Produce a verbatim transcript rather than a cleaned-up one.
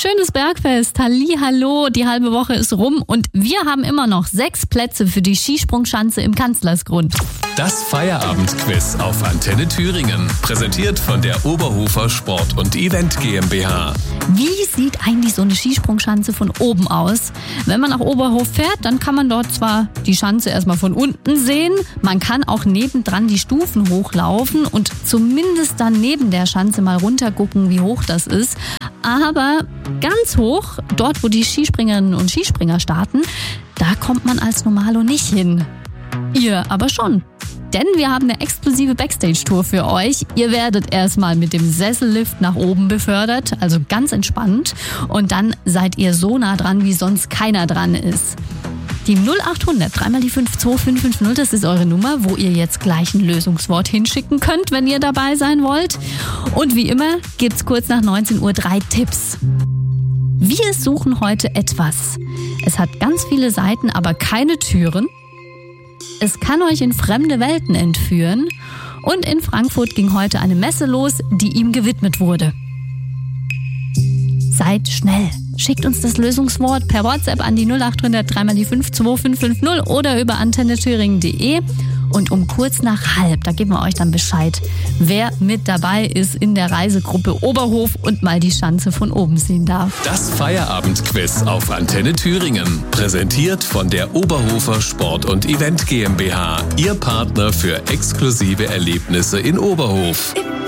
schönes Bergfest. Hallihallo, die halbe Woche ist rum und wir haben immer noch sechs Plätze für die Skisprungschanze im Kanzlersgrund. Das Feierabendquiz auf Antenne Thüringen, präsentiert von der Oberhofer Sport und Event GmbH. Wie sieht eigentlich so eine Skisprungschanze von oben aus? Wenn man nach Oberhof fährt, dann kann man dort zwar die Schanze erstmal von unten sehen, man kann auch nebendran die Stufen hochlaufen und zumindest dann neben der Schanze mal runtergucken, wie hoch das ist. Aber ganz hoch, dort wo die Skispringerinnen und Skispringer starten, da kommt man als Normalo nicht hin. Ihr aber schon. Denn wir haben eine exklusive Backstage-Tour für euch. Ihr werdet erstmal mit dem Sessellift nach oben befördert, also ganz entspannt. Und dann seid ihr so nah dran, wie sonst keiner dran ist. Die null acht hundert, dreimal die fünf zwei fünf fünf null, das ist eure Nummer, wo ihr jetzt gleich ein Lösungswort hinschicken könnt, wenn ihr dabei sein wollt. Und wie immer gibt's kurz nach neunzehn Uhr drei Tipps. Wir suchen heute etwas. Es hat ganz viele Seiten, aber keine Türen. Es kann euch in fremde Welten entführen. Und in Frankfurt ging heute eine Messe los, die ihm gewidmet wurde. Seid schnell. Schickt uns das Lösungswort per WhatsApp an die null acht hundert, dreimal die fünf zwei fünf fünf null oder über antenne thüringen punkt de. Und um kurz nach halb, da geben wir euch dann Bescheid, wer mit dabei ist in der Reisegruppe Oberhof und mal die Schanze von oben sehen darf. Das Feierabendquiz auf Antenne Thüringen, präsentiert von der Oberhofer Sport und Event GmbH, Ihr Partner für exklusive Erlebnisse in Oberhof.